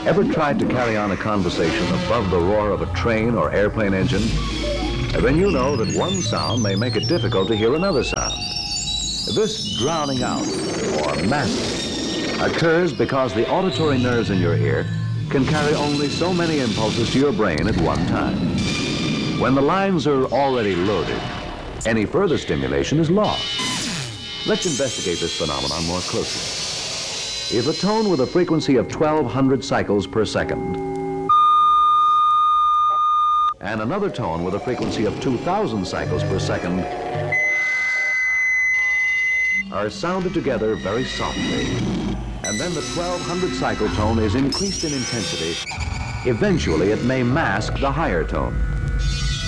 Ever tried to carry on a conversation above the roar of a train or airplane engine? Then you know that one sound may make it difficult to hear another sound. This drowning out, or masking, occurs because the auditory nerves in your ear can carry only so many impulses to your brain at one time. When the lines are already loaded, any further stimulation is lost. Let's investigate this phenomenon more closely. If a tone with a frequency of 1,200 cycles per second and another tone with a frequency of 2,000 cycles per second are sounded together very softly, and then the 1,200 cycle tone is increased in intensity, eventually it may mask the higher tone.